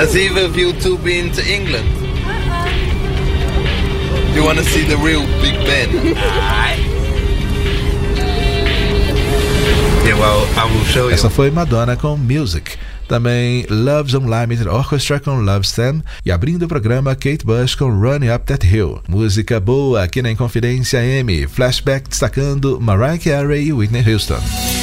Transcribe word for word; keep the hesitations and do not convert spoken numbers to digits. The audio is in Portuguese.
Has either of you two been to England? Do you want to see the real Big Ben? Yeah, well, I will show you. Essa foi Madonna com Music. Também Love's Unlimited Orchestra com Love's Them. E abrindo o programa, Kate Bush com Running Up That Hill. Música boa aqui na Inconfidência M. Flashback destacando Mariah Carey e Whitney Houston.